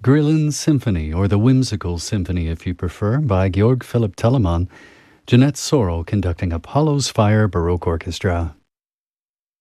Grillin's Symphony, or the Whimsical Symphony if you prefer, by Georg Philipp Telemann. Jeanette Sorrell conducting Apollo's Fire Baroque Orchestra.